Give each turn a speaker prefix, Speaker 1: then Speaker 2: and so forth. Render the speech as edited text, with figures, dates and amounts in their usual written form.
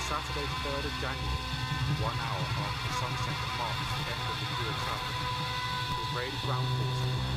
Speaker 1: Saturday, 3rd of January, 1 hour after sunset that marks the end of the Pure Travel, with rated ground